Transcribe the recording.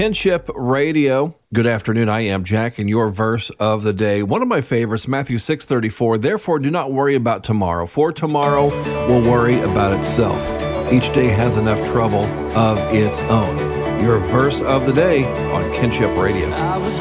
Kinship Radio. Good afternoon. I am Jack, and your verse of the day. One of my favorites, Matthew 6:34. Therefore, do not worry about tomorrow, for tomorrow will worry about itself. Each day has enough trouble of its own. Your verse of the day on Kinship Radio. I was